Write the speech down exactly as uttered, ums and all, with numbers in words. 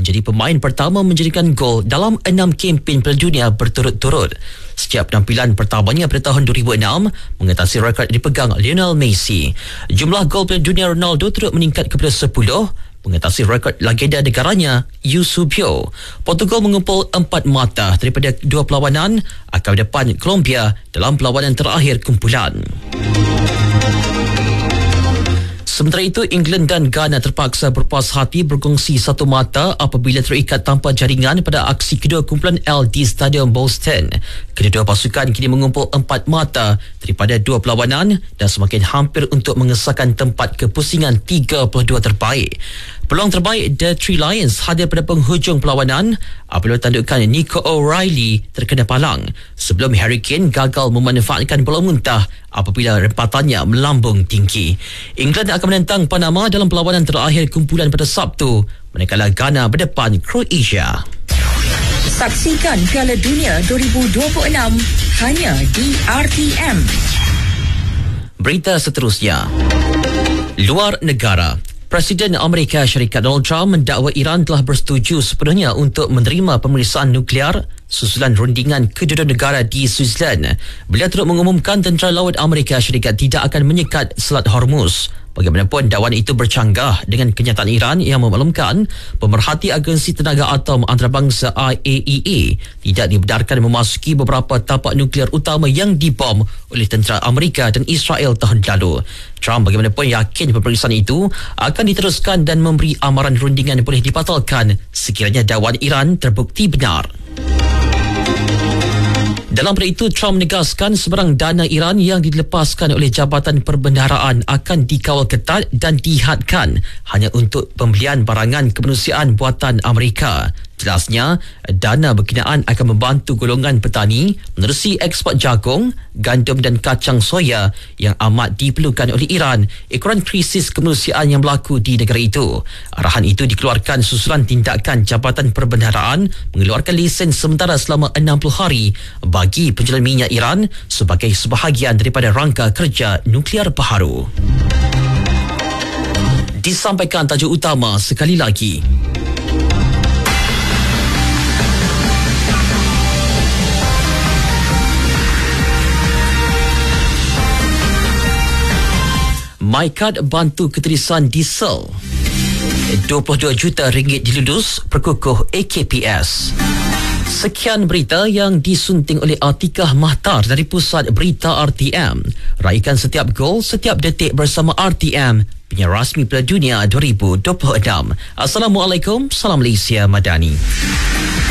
menjadi pemain pertama menjadikan gol dalam enam kempen Piala Dunia berturut-turut. Setiap penampilan pertamanya pada tahun dua ribu enam mengatasi rekod dipegang Lionel Messi. Jumlah gol Piala Dunia Ronaldo turut meningkat kepada sepuluh, mengatasi rekod legenda negaranya Eusebio. Portugal mengumpul empat mata daripada dua perlawanan akan berdepan Colombia dalam perlawanan terakhir kumpulan. Sementara itu, England dan Ghana terpaksa berpuas hati berkongsi satu mata apabila terikat tanpa jaringan pada aksi kedua kumpulan L di Stadium Boston. Kedua-dua pasukan kini mengumpul empat mata daripada dua perlawanan dan semakin hampir untuk mengesahkan tempat kepusingan tiga puluh dua terbaik. Peluang terbaik The Three Lions hadir pada penghujung perlawanan apabila tandukan Nico O'Reilly terkena palang sebelum Harry Kane gagal memanfaatkan bola muntah apabila rempatannya melambung tinggi. England akan menentang Panama dalam perlawanan terakhir kumpulan pada Sabtu, manakala Ghana berdepan Croatia. Saksikan Piala Dunia dua ribu dua puluh enam hanya di R T M. Berita seterusnya. Luar negara. Presiden Amerika Syarikat Donald Trump mendakwa Iran telah bersetuju sepenuhnya untuk menerima pemeriksaan nuklear susulan rundingan kedua negara di Switzerland. Beliau turut mengumumkan tentera laut Amerika Syarikat tidak akan menyekat Selat Hormuz. Bagaimanapun, dakwaan itu bercanggah dengan kenyataan Iran yang memaklumkan pemerhati Agensi Tenaga Atom Antarabangsa I A E A tidak dibenarkan memasuki beberapa tapak nuklear utama yang dibom oleh tentera Amerika dan Israel tahun lalu. Trump bagaimanapun yakin pemeriksaan itu akan diteruskan dan memberi amaran rundingan boleh dibatalkan sekiranya dakwaan Iran terbukti benar. Dalam pada itu, Trump menegaskan sebarang dana Iran yang dilepaskan oleh Jabatan Perbendaharaan akan dikawal ketat dan dihadkan hanya untuk pembelian barangan kemanusiaan buatan Amerika. Jelasnya, dana berkenaan akan membantu golongan petani menerusi ekspor jagung, gandum dan kacang soya yang amat diperlukan oleh Iran ekoran krisis kemanusiaan yang berlaku di negara itu. Arahan itu dikeluarkan susulan tindakan Jabatan Perbendaharaan mengeluarkan lesen sementara selama enam puluh hari bagi penjualan minyak Iran sebagai sebahagian daripada rangka kerja nuklear baharu. Disampaikan tajuk utama sekali lagi. MyCard bantu keterisan diesel. dua puluh dua juta ringgit dilulus perkukuh A K P S. Sekian berita yang disunting oleh Atikah Mahtar dari Pusat Berita R T M. Raikan setiap gol, setiap detik bersama R T M, penyiar rasmi Piala Dunia dua ribu dua puluh enam. Assalamualaikum, salam Malaysia Madani.